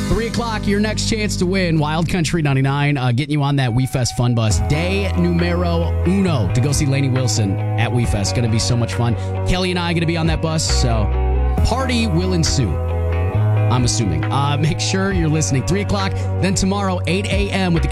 3 o'clock, your next chance to win. Wild Country 99, getting you on that WeFest Fun Bus. Day numero uno to go see Lainey Wilson at WeFest. Going to be so much fun. Kelly and I are going to be on that bus, so party will ensue, I'm assuming. Make sure you're listening. 3 o'clock, then tomorrow, 8 a.m. with the